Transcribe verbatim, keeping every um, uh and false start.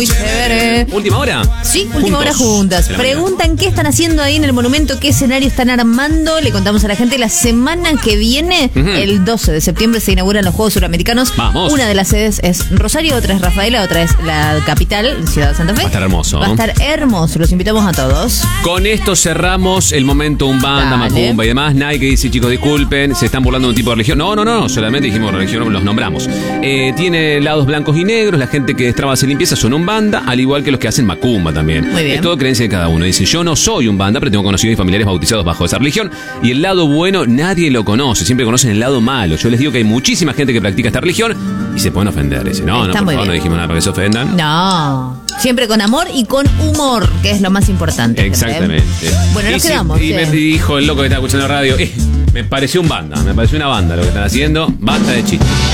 Muy chévere. ¿Última hora? Sí, última hora juntas. Preguntan qué están haciendo ahí en el monumento, qué escenario están armando. Le contamos a la gente, la semana que viene, uh-huh. el doce de septiembre, se inauguran los Juegos Suramericanos. Vamos. Una de las sedes es Rosario, otra es Rafaela, otra es la capital, Ciudad de Santa Fe. Va a estar hermoso. Va a estar hermoso, los invitamos a todos. Con esto cerramos el momento Umbanda, Macumba y demás. Nadie que dice, chicos, disculpen, se están burlando de un tipo de religión. No, no, no, solamente dijimos religión, los nombramos. Eh, tiene lados blancos y negros, la gente que destraba hacer limpieza son Umbanda, al igual que los que hacen Macumba también. Muy bien. Es todo creencia de cada uno. Dice, yo no soy Umbanda, pero tengo conocidos y familiares bautizados bajo esa religión. Y el lado bueno nadie lo conoce, siempre conocen el lado malo. Yo les digo que hay muchísima gente que practica esta religión y se pueden ofender. Dice, no, Está no, por favor, bien. no dijimos nada para que se ofendan. No, siempre con amor y con humor, que es lo más importante. Exactamente. Bueno, nos y quedamos. Si, y eh. me dijo el loco que estaba escuchando la radio, eh, me pareció un banda, me pareció una banda lo que están haciendo, basta de chistes.